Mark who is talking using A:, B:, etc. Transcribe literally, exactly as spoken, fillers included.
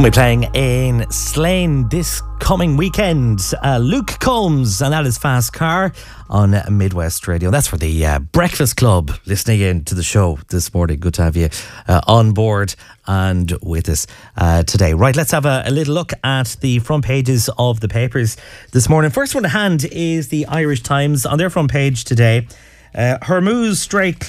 A: We'll be playing in Slane this coming weekend. Uh, Luke Combs, and that is Fast Car on Midwest Radio. That's for the uh, Breakfast Club listening in to the show this morning. Good to have you uh, on board and with us uh, today. Right, let's have a, a little look at the front pages of the papers this morning. First one to hand is the Irish Times. On their front page today, uh, Hormuz Strait